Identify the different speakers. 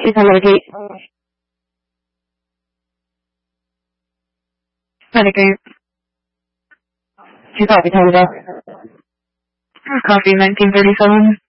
Speaker 1: She's not Medicaid. Medicaid. She's probably told us. Coffee 1937.